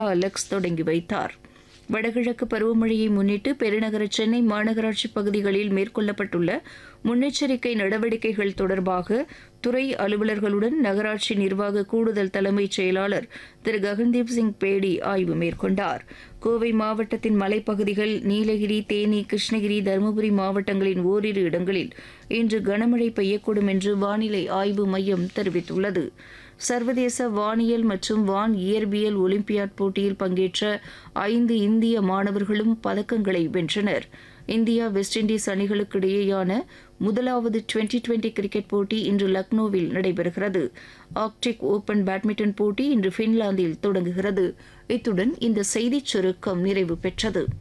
Alex தொடங்கி வைத்தார். வடகிழக்கு பருவமழையை முன்னிட்டு பெருநகர சென்னை மாநகராட்சி பகுதிகளில் மேற்கொள்ளப்பட்டுள்ள முன்னெச்சரிக்கை நடவடிக்கைகள் தொடர்பாக துறை அலுவலர்களுடன் நகராட்சி நிர்வாக கூடுதல் தலைமைச் செயலாளர் திரு ககன்தீப் சிங் பேடி ஆய்வு மேற்கொண்டார். கோவை மாவட்டத்தின் மலைப்பகுதிகள், நீலகிரி, தேனி, கிருஷ்ணகிரி, தருமபுரி மாவட்டங்களின் ஓரிரு இடங்களில் இன்று கனமழை பெய்யக்கூடும் என்று வானிலை ஆய்வு மையம் தெரிவித்துள்ளது. சர்வதேச வானியல் மற்றும் வான் இயற்பியல் ஒலிம்பியாட் போட்டியில் பங்கேற்ற 5 இந்திய மாணவர்களும் பதக்கங்களை வென்றனர். இந்தியா வெஸ்ட் இண்டீஸ் அணிகளுக்கு இடையேயான முதலாவது டுவெண்டி கிரிக்கெட் போட்டி இன்று லக்னோவில் நடைபெறுகிறது. ஆர்க்டிக் ஓபன் பேட்மிண்டன் போட்டி இன்று பின்லாந்தில் தொடங்குகிறது. இத்துடன் இந்த செய்திச் சுருக்கம் நிறைவு பெற்றது.